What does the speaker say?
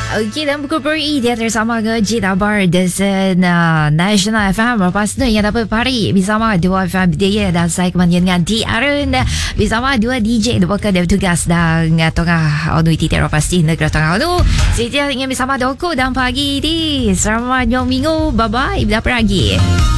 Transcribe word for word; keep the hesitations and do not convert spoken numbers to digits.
Okey, dan buku peri dia bersama ke Jita Bar Desen uh, National F M. Lepas tu yang dapat pari bersama dua F M Bidaya dan saya kemudian dengan D. Arun bersama dua D J bukan dia bertugas dan uh, tengah onu iti teror pasti negara tengah onu. Saya ingin bersama Doko dan pagi di selamat jom minggu. Bye bye. Dah pergi.